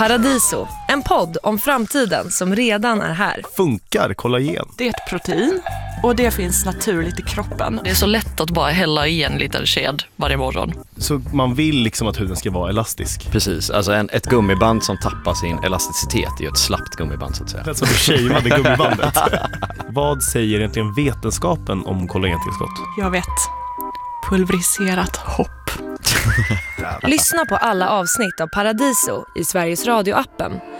Paradiso, en podd om framtiden som redan är här. Funkar kollagen? Det är ett protein och det finns naturligt i kroppen. Det är så lätt att bara hälla i en liten sked varje morgon. Så man vill liksom att huden ska vara elastisk? Precis, alltså ett gummiband som tappar sin elasticitet är ju ett slappt gummiband så att säga. Det är som du shameade gummibandet. Vad säger egentligen vetenskapen om kollagentillskott? Jag vet. Pulveriserat hopp. Lyssna på alla avsnitt av Paradiso i Sveriges Radio-appen